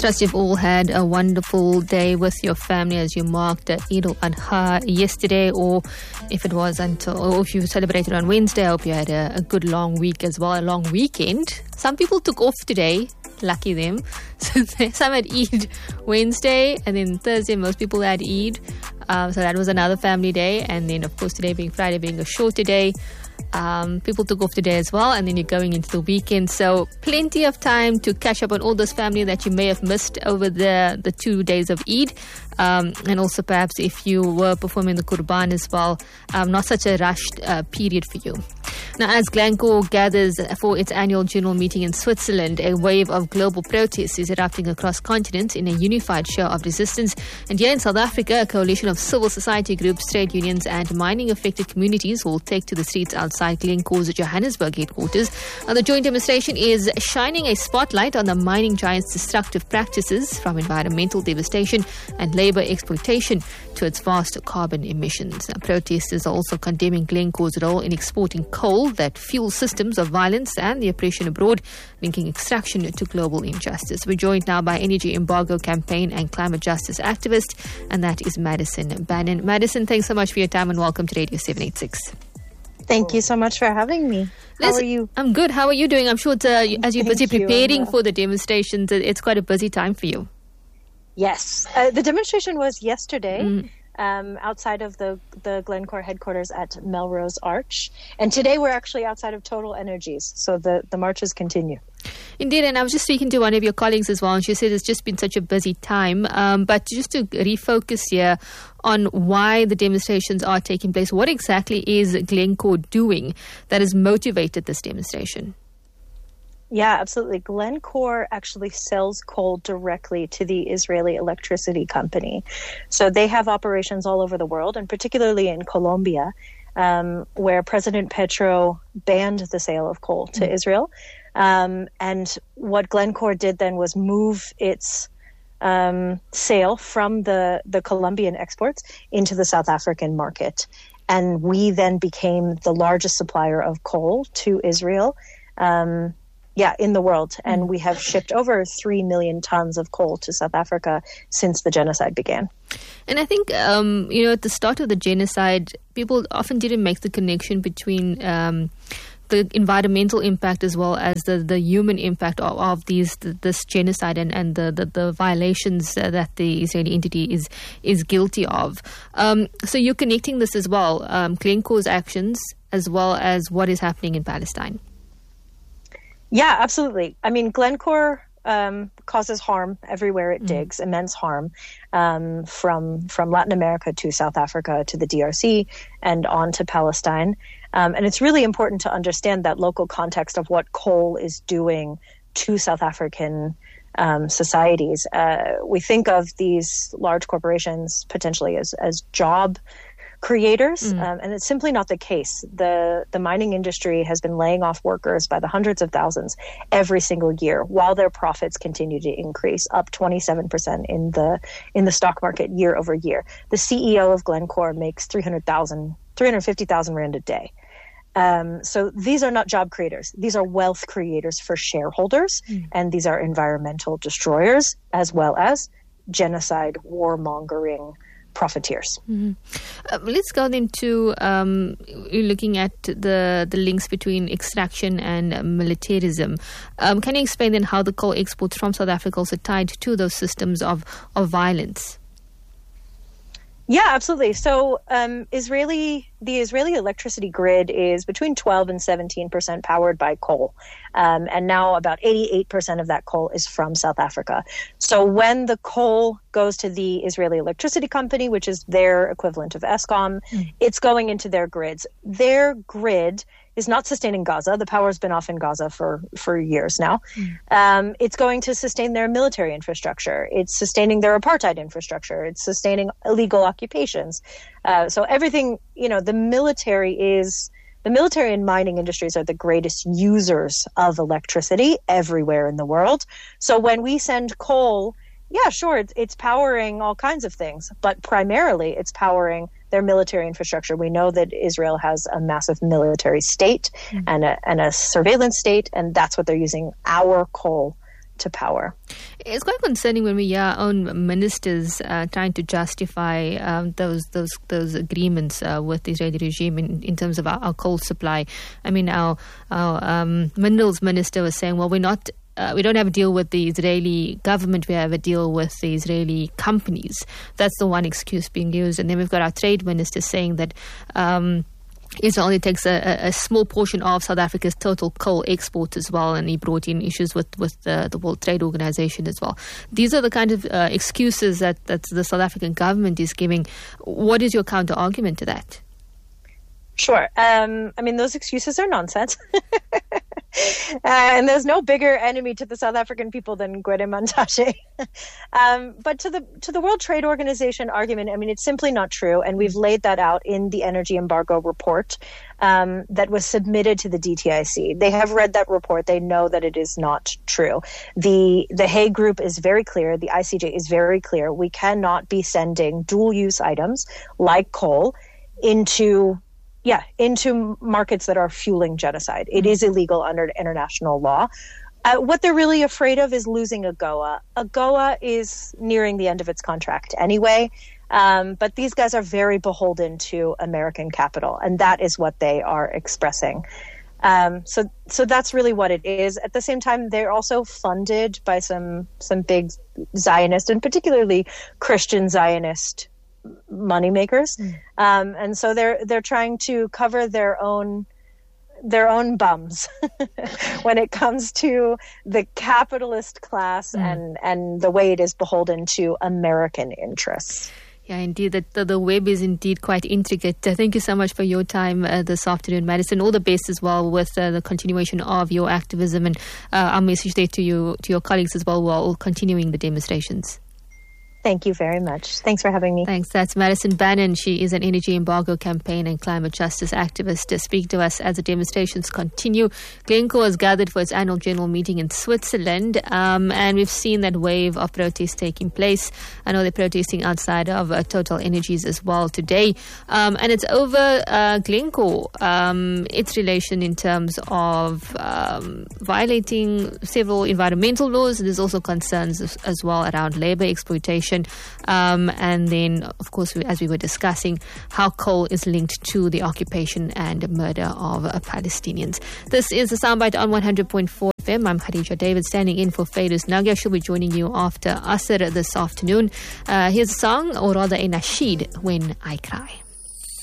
Trust you've all had a wonderful day with your family as you marked Eid al-Adha yesterday, or if if you celebrated on Wednesday. I hope you had a good long week as well, a long weekend. Some people took off today, lucky them. So some had Eid Wednesday, and then Thursday most people had Eid. So that was another family day, and then of course today being Friday, being a shorter day. People took off today as well, and then you're going into the weekend, so plenty of time to catch up on all those family that you may have missed over the 2 days of Eid, and also perhaps if you were performing the Qurban as well, not such a rushed period for you. Now, as Glencore gathers for its annual general meeting in Switzerland, a wave of global protests is erupting across continents in a unified show of resistance. And here in South Africa, a coalition of civil society groups, trade unions and mining-affected communities will take to the streets outside Glencore's Johannesburg headquarters. The joint demonstration is shining a spotlight on the mining giant's destructive practices, from environmental devastation and labour exploitation to its vast carbon emissions. Protesters are also condemning Glencore's role in exporting coal that fuels systems of violence and the oppression abroad, linking extraction to global injustice. We're joined now by Energy Embargo Campaign and climate justice activist, and that is Madison Bannon. Madison, thanks so much for your time and welcome to Radio 786. Thank you so much for having me. How are you? I'm good. How are you doing? I'm sure as you're busy preparing for the demonstrations, it's quite a busy time for you. Yes. The demonstration was yesterday outside of the Glencore headquarters at Melrose Arch. And today we're actually outside of Total Energies. So the marches continue. Indeed, and I was just speaking to one of your colleagues as well, and she said it's just been such a busy time. But just to refocus here on why the demonstrations are taking place, what exactly is Glencore doing that has motivated this demonstration? Yeah, absolutely. Glencore actually sells coal directly to the Israeli Electricity Company. So they have operations all over the world, and particularly in Colombia, where President Petro banned the sale of coal to Israel. And what Glencore did then was move its sale from the Colombian exports into the South African market. And we then became the largest supplier of coal to Israel in the world. And we have shipped over 3 million tons of coal to South Africa since the genocide began. And I think, at the start of the genocide, people often didn't make the connection between the environmental impact as well as the human impact of this genocide and the violations that the Israeli entity is guilty of. So you're connecting this as well, Glencore's actions as well as what is happening in Palestine. Yeah, absolutely. I mean, Glencore causes harm everywhere it digs, immense harm, from Latin America to South Africa to the DRC and on to Palestine. And it's really important to understand that local context of what coal is doing to South African societies. We think of these large corporations potentially as job creators, and it's simply not the case. The mining industry has been laying off workers by the hundreds of thousands every single year, while their profits continue to increase, up 27% in the stock market year over year. The CEO of Glencore makes 350,000 rand a day. So these are not job creators. These are wealth creators for shareholders, and these are environmental destroyers as well as genocide, warmongering profiteers. Let's go then to looking at the links between extraction and militarism. Can you explain then how the coal exports from South Africa also tied to those systems of violence? Yeah, absolutely. So the Israeli electricity grid is between 12 and 17% powered by coal. And now about 88% of that coal is from South Africa. So when the coal goes to the Israeli Electricity Company, which is their equivalent of Eskom, it's going into their grids. Their grid is not sustaining Gaza. The power's been off in Gaza for years now. It's going to sustain their military infrastructure. It's sustaining their apartheid infrastructure. It's sustaining illegal occupations. So everything, the military and mining industries are the greatest users of electricity everywhere in the world. So when we send coal, yeah, sure, it's powering all kinds of things, but primarily it's powering their military infrastructure. We know that Israel has a massive military state and a surveillance state, and that's what they're using our coal power. It's quite concerning when we hear our own ministers trying to justify those agreements with the Israeli regime in terms of our coal supply. I mean, our minerals minister was saying, well, we don't have a deal with the Israeli government, we have a deal with the Israeli companies. That's the one excuse being used. And then we've got our trade minister saying that Israel only takes a small portion of South Africa's total coal export as well, and he brought in issues with the World Trade Organization as well. These are the kind of excuses that the South African government is giving. What is your counter argument to that? Sure. I mean, those excuses are nonsense. And there's no bigger enemy to the South African people than Gwede Mantashe. But to the World Trade Organization argument, I mean, it's simply not true. And we've laid that out in the energy embargo report that was submitted to the DTIC. They have read that report. They know that it is not true. The Hague Group is very clear. The ICJ is very clear. We cannot be sending dual-use items like coal into markets that are fueling genocide. It is illegal under international law. What they're really afraid of is losing AGOA. AGOA is nearing the end of its contract anyway, but these guys are very beholden to American capital, and that is what they are expressing. So that's really what it is. At the same time, they're also funded by some big Zionist and particularly Christian Zionist moneymakers, and so they're trying to cover their own bums when it comes to the capitalist class and the way it is beholden to American interests. Yeah, indeed. The web is indeed quite intricate. Thank you so much for your time this afternoon, Madison. All the best as well with the continuation of your activism, and our message there to your colleagues as well who are all continuing the demonstrations. Thank you very much. Thanks for having me. Thanks. That's Madison Bannon. She is an energy embargo campaign and climate justice activist to speak to us as the demonstrations continue. Glencore has gathered for its annual general meeting in Switzerland, and we've seen that wave of protests taking place. I know they're protesting outside of Total Energies as well today, and it's over Glencore, its relation in terms of violating several environmental laws. There's also concerns as well around labor exploitation. And then, of course, as we were discussing, how coal is linked to the occupation and murder of Palestinians. This is the Soundbite on 100.4 FM. I'm Khadija David, standing in for Fairuz Nagia. She'll be joining you after Asr this afternoon. Here's a song, or rather a nasheed, When I Cry.